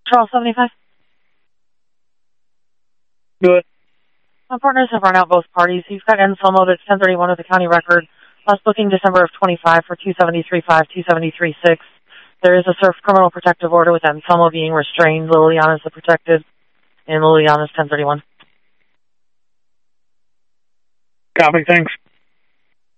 Charles 75. Good. My partners have run out both parties. You've got Anselmo that's 1031 with the county record. Last booking December of 25 for 273.5, 273.6. There is a surf criminal protective order with Anselmo being restrained. Liliana is the protected, and Liliana is 1031. Copy, thanks.